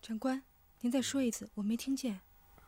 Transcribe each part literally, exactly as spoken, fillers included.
长官，您再说一次，我没听见。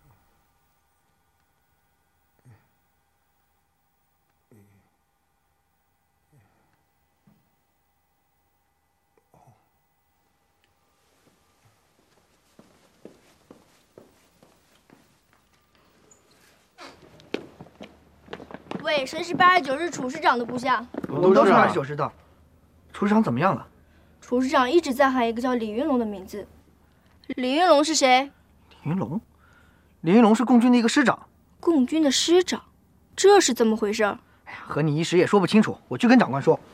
喂，谁是八十九师厨师长的部下？ 我们都是八十九师的。厨师长怎么样了？ 厨师长一直在喊一个叫李云龙的名字。李云龙是谁？ 李云龙，李云龙是共军的一个师长。 共军的师长，这是怎么回事？ 哎呀，和你一时也说不清楚，我去跟长官说。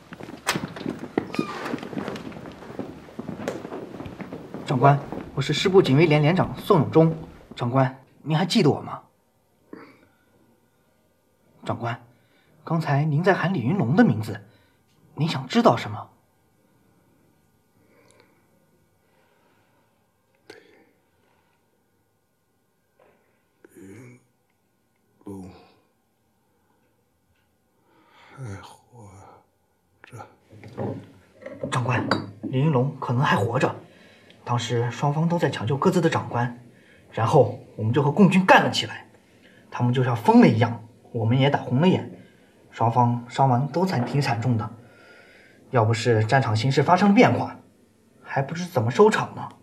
长官，我是师部警卫连连长宋永忠。长官，您还记得我吗？长官，刚才您在喊李云龙的名字，您想知道什么？ 云龙还活着。 长官，李云龙可能还活着。当时双方都在抢救各自的长官，然后我们就和共军干了起来。他们就像疯了一样，我们也打红了眼，双方伤亡都惨挺惨重的。要不是战场形势发生了变化，还不知怎么收场呢。